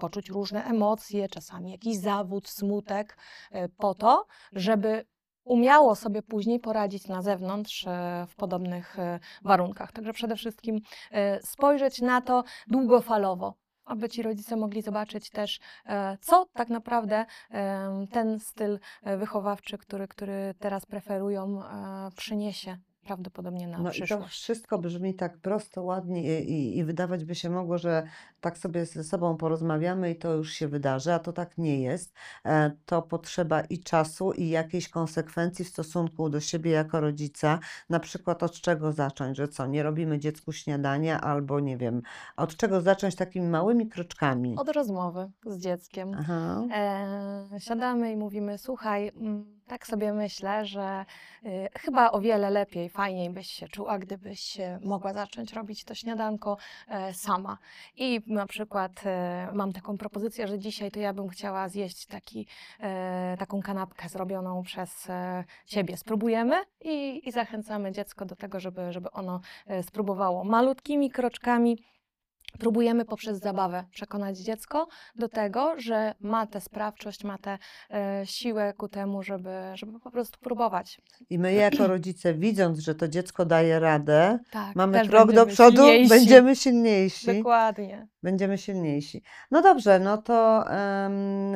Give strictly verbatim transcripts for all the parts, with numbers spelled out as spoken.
poczuć różne emocje, czasami jakiś zawód, smutek, y, po to, żeby umiało sobie później poradzić na zewnątrz e, w podobnych e, warunkach. Także przede wszystkim e, spojrzeć na to długofalowo, aby ci rodzice mogli zobaczyć też, e, co tak naprawdę e, ten styl e, wychowawczy, który, który teraz preferują, e, przyniesie prawdopodobnie na No i to przyszłość. wszystko brzmi tak prosto, ładnie i, i, i wydawać by się mogło, że tak sobie ze sobą porozmawiamy i to już się wydarzy, a to tak nie jest. E, to potrzeba i czasu, i jakiejś konsekwencji w stosunku do siebie jako rodzica. Na przykład od czego zacząć, że co, nie robimy dziecku śniadania albo nie wiem, od czego zacząć takimi małymi kroczkami. Od rozmowy z dzieckiem. Aha. E, siadamy i mówimy, słuchaj, mm, tak sobie myślę, że y, chyba o wiele lepiej, fajniej byś się czuła, gdybyś e, mogła zacząć robić to śniadanko e, sama. I na przykład e, mam taką propozycję, że dzisiaj to ja bym chciała zjeść taki, e, taką kanapkę zrobioną przez e, ciebie. Spróbujemy i, i zachęcamy dziecko do tego, żeby, żeby ono e, spróbowało malutkimi kroczkami. Próbujemy poprzez zabawę przekonać dziecko do tego, że ma tę sprawczość, ma tę e, siłę ku temu, żeby, żeby po prostu próbować. I my jako rodzice, widząc, że to dziecko daje radę, Tak, mamy też krok do będziemy przodu, silniejsi. będziemy silniejsi. Dokładnie. Będziemy silniejsi. No dobrze, no to em,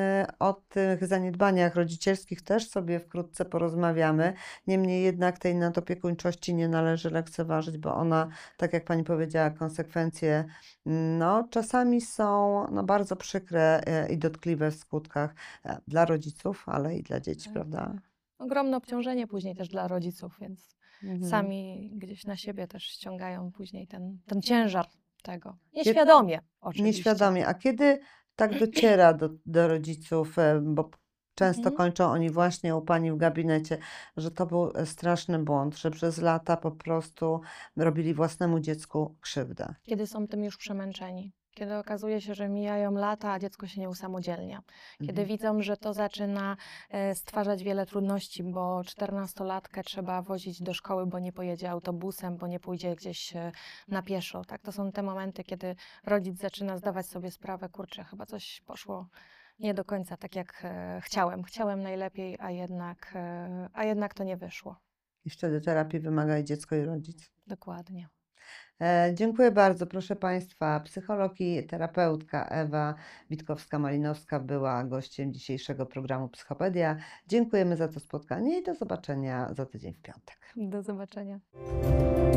o tych zaniedbaniach rodzicielskich też sobie wkrótce porozmawiamy. Niemniej jednak tej nadopiekuńczości nie należy lekceważyć, bo ona, tak jak Pani powiedziała, konsekwencje no, czasami są no, bardzo przykre e, i dotkliwe w skutkach e, dla rodziców, ale i dla dzieci, Tak. prawda? Ogromne obciążenie później też dla rodziców, więc Mhm. sami gdzieś na siebie też ściągają później ten, ten ciężar tego. Nieświadomie oczywiście. Nieświadomie. A kiedy tak dociera do, do rodziców, e, bo często Mhm. kończą oni właśnie u Pani w gabinecie, że to był e, straszny błąd, że przez lata po prostu robili własnemu dziecku krzywdę. Kiedy są tym już przemęczeni. Kiedy okazuje się, że mijają lata, a dziecko się nie usamodzielnia. Kiedy Mhm. widzą, że to zaczyna e, stwarzać wiele trudności, bo czternastolatkę trzeba wozić do szkoły, bo nie pojedzie autobusem, bo nie pójdzie gdzieś e, na pieszo. Tak? To są te momenty, kiedy rodzic zaczyna zdawać sobie sprawę, kurczę, chyba coś poszło nie do końca tak, jak e, chciałem. Chciałem najlepiej, a jednak, e, a jednak to nie wyszło. I wtedy terapii wymaga i dziecko, i rodzic. Dokładnie. E, dziękuję bardzo, proszę Państwa. Psycholog i terapeutka Ewa Witkowska-Malinowska była gościem dzisiejszego programu Psychopedia. Dziękujemy za to spotkanie i do zobaczenia za tydzień w piątek. Do zobaczenia.